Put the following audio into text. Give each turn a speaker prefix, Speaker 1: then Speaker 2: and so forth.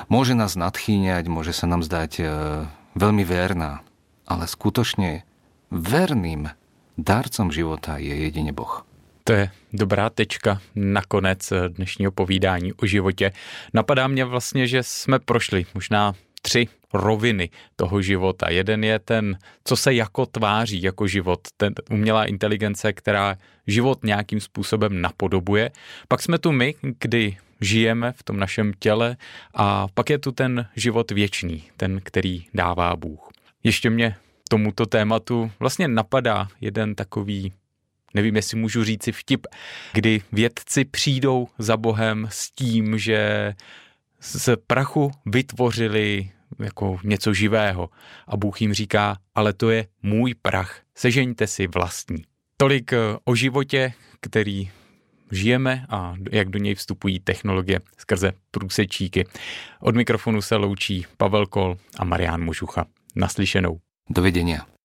Speaker 1: Môže nás nadchýňať, môže sa nám zdať veľmi verná, ale skutočne verným dárcom života je jedine Boh.
Speaker 2: To je dobrá tečka na konec dnešního povídání o životě. Napadá mě vlastně, že jsme prošli možná 3 roviny toho života. Jeden je ten, co se jako tváří jako život, ten umělá inteligence, která život nějakým způsobem napodobuje. Pak jsme tu my, kdy žijeme v tom našem těle, a pak je tu ten život věčný, ten, který dává Bůh. Ještě mě tomuto tématu vlastně napadá jeden takový, nevím, jestli můžu říci vtip, kdy vědci přijdou za Bohem s tím, že z prachu vytvořili jako něco živého a Bůh jim říká, ale to je můj prach, sežeňte si vlastní. Tolik o životě, který žijeme a jak do něj vstupují technologie skrze průsečíky. Od mikrofonu se loučí Pavel Kol a Marián Možucha. Naslyšenou.
Speaker 1: Dovidenia.